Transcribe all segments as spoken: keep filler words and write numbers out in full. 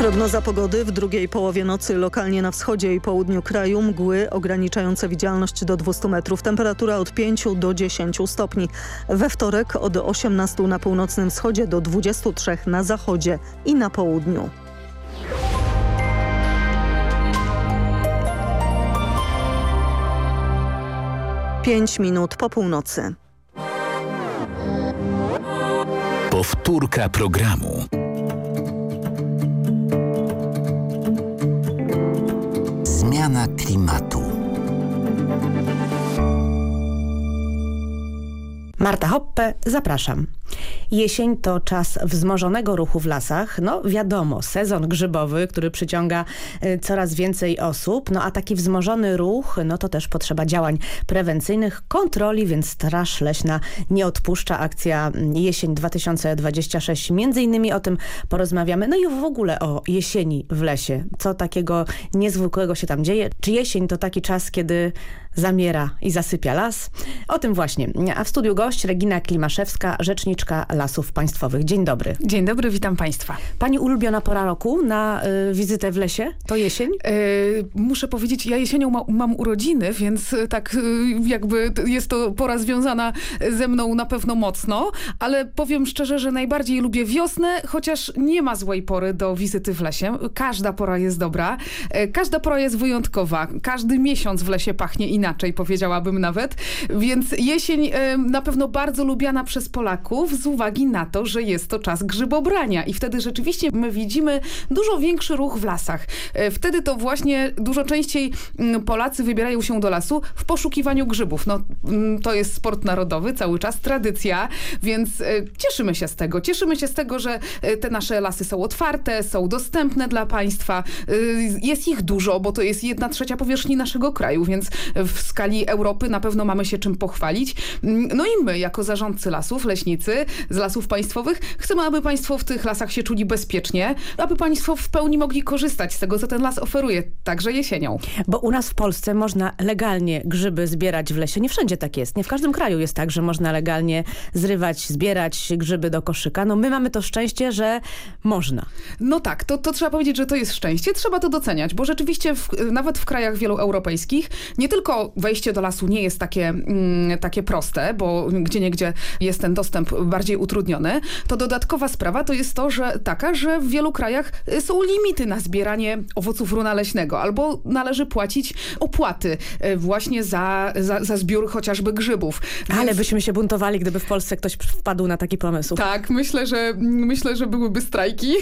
Prognoza pogody: w drugiej połowie nocy lokalnie na wschodzie i południu kraju mgły ograniczające widzialność do dwustu metrów. Temperatura od pięciu do dziesięciu stopni. We wtorek od osiemnastu na północnym wschodzie do dwudziestu trzech na zachodzie i na południu. Pięć minut po północy. Powtórka programu. Zmiana klimatu. Marta Hoppe, zapraszam. Jesień to czas wzmożonego ruchu w lasach. No wiadomo, sezon grzybowy, który przyciąga y, coraz więcej osób. No a taki wzmożony ruch, no to też potrzeba działań prewencyjnych, kontroli, więc Straż Leśna nie odpuszcza. Akcja Jesień dwa tysiące dwadzieścia sześć. Między innymi o tym porozmawiamy. No i w ogóle o jesieni w lesie. Co takiego niezwykłego się tam dzieje? Czy jesień to taki czas, kiedy zamiera i zasypia las? O tym właśnie. A w studiu gość Regina Klimaszewska, rzeczniczka Lasów Państwowych. Dzień dobry. Dzień dobry, witam Państwa. Pani ulubiona pora roku na y, wizytę w lesie? To jesień? E, muszę powiedzieć, ja jesienią ma, mam urodziny, więc tak y, jakby jest to pora związana ze mną na pewno mocno, ale powiem szczerze, że najbardziej lubię wiosnę, chociaż nie ma złej pory do wizyty w lesie. Każda pora jest dobra, e, każda pora jest wyjątkowa, każdy miesiąc w lesie pachnie inaczej, powiedziałabym nawet, więc jesień e, na pewno bardzo lubiana przez Polaków z uwagi na to, że jest to czas grzybobrania i wtedy rzeczywiście my widzimy dużo większy ruch w lasach. Wtedy to właśnie dużo częściej Polacy wybierają się do lasu w poszukiwaniu grzybów. No, to jest sport narodowy, cały czas tradycja, więc cieszymy się z tego. Cieszymy się z tego, że te nasze lasy są otwarte, są dostępne dla państwa. Jest ich dużo, bo to jest jedna trzecia powierzchni naszego kraju, więc w skali Europy na pewno mamy się czym pochwalić. No i my, jako zarządcy lasów, leśnicy z Lasów Państwowych, chcemy, aby państwo w tych lasach się czuli bezpiecznie, aby państwo w pełni mogli korzystać z tego, co ten las oferuje, także jesienią. Bo u nas w Polsce można legalnie grzyby zbierać w lesie. Nie wszędzie tak jest. Nie w każdym kraju jest tak, że można legalnie zrywać, zbierać grzyby do koszyka. No my mamy to szczęście, że można. No tak, to, to trzeba powiedzieć, że to jest szczęście. Trzeba to doceniać, bo rzeczywiście w, nawet w krajach wielu europejskich nie tylko wejście do lasu nie jest takie, mm, takie proste, bo gdzieniegdzie jest ten dostęp bardziej utrudniony, to dodatkowa sprawa to jest to, że taka, że w wielu krajach są limity na zbieranie owoców runa leśnego, albo należy płacić opłaty właśnie za, za, za zbiór chociażby grzybów. Więc... Ale byśmy się buntowali, gdyby w Polsce ktoś wpadł na taki pomysł. Tak, myślę, że myślę, że byłyby strajki.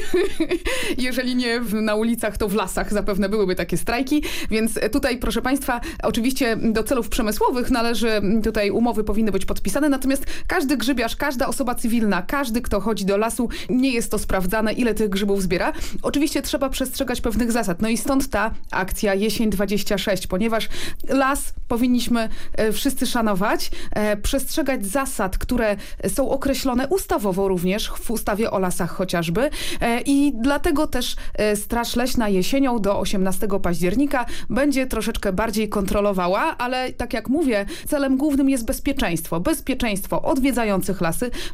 Jeżeli nie w, na ulicach, to w lasach zapewne byłyby takie strajki, więc tutaj, proszę Państwa, oczywiście do celów przemysłowych należy, tutaj umowy powinny być podpisane, natomiast każdy grzybiarz, każda osoba cywilna, każdy, kto chodzi do lasu, nie jest to sprawdzane, ile tych grzybów zbiera. Oczywiście trzeba przestrzegać pewnych zasad. No i stąd ta akcja Jesień dwadzieścia sześć, ponieważ las powinniśmy e, wszyscy szanować, e, przestrzegać zasad, które są określone ustawowo również, w ustawie o lasach chociażby. E, I dlatego też e, Straż Leśna jesienią do osiemnastego października będzie troszeczkę bardziej kontrolowała, ale tak jak mówię, celem głównym jest bezpieczeństwo. Bezpieczeństwo odwiedzających lasy,